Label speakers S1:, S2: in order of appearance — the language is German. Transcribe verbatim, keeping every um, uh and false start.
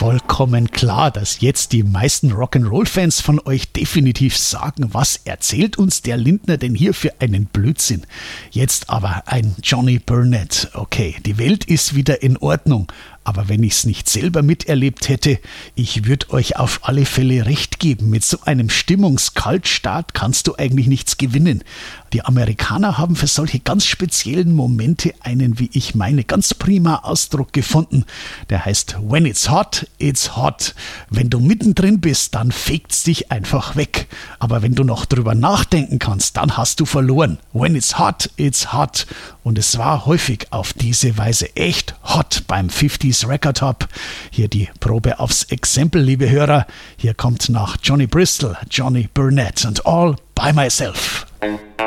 S1: vollkommen klar, dass jetzt die meisten Rock'n'Roll-Fans von euch definitiv sagen, was erzählt uns der Lindner denn hier für einen Blödsinn? Jetzt aber ein Johnny Burnett. Okay, die Welt ist wieder in Ordnung. Aber wenn ich es nicht selber miterlebt hätte, ich würde euch auf alle Fälle recht geben. Mit so einem Stimmungskaltstart kannst du eigentlich nichts gewinnen. Die Amerikaner haben für solche ganz speziellen Momente einen, wie ich meine, ganz prima Ausdruck gefunden. Der heißt, when it's hot, it's hot. Wenn du mittendrin bist, dann fegt's dich einfach weg. Aber wenn du noch drüber nachdenken kannst, dann hast du verloren. When it's hot, it's hot. Und es war häufig auf diese Weise echt hot beim fünfziger Record Hop. Hier die Probe aufs Exempel, liebe Hörer. Hier kommt nach Johnny Bristol, Johnny Burnett and All by Myself.